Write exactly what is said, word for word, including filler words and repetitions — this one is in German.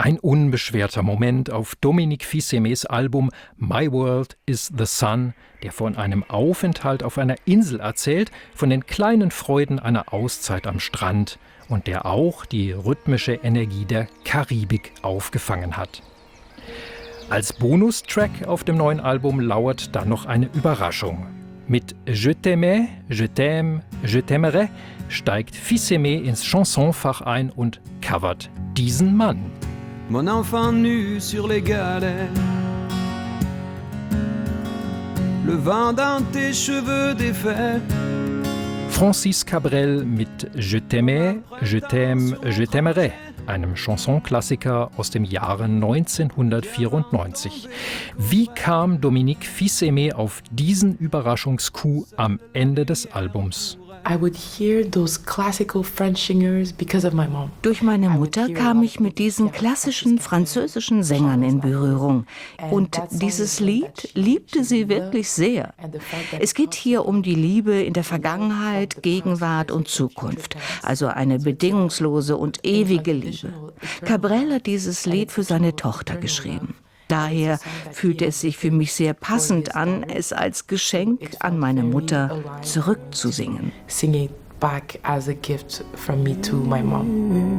Ein unbeschwerter Moment auf Dominique Fils-Aimés Album My World is the Sun, der von einem Aufenthalt auf einer Insel erzählt, von den kleinen Freuden einer Auszeit am Strand und der auch die rhythmische Energie der Karibik aufgefangen hat. Als Bonustrack auf dem neuen Album lauert dann noch eine Überraschung. Mit Je t'aimais, je t'aime, je t'aimerais steigt Fils-Aimé ins Chansonfach ein und covert diesen Mann. Mon enfant nu sur les galets, le vent dans tes cheveux défaits. Francis Cabrel mit Je t'aimais, je t'aime, je t'aimerais, einem Chansonklassiker aus dem Jahre neunzehnhundertvierundneunzig. Wie kam Dominique Fils-Aimé auf diesen Überraschungscoup am Ende des Albums? I would hear those classical French singers because of my mom. Durch meine Mutter kam ich mit diesen klassischen französischen Sängern in Berührung. Und dieses Lied liebte sie wirklich sehr. Es geht hier um die Liebe in der Vergangenheit, Gegenwart und Zukunft. Also eine bedingungslose und ewige Liebe. Cabrel hat dieses Lied für seine Tochter geschrieben. Daher fühlte es sich für mich sehr passend an, es als Geschenk an meine Mutter zurückzusingen. Sing it back as a gift from me to my mom.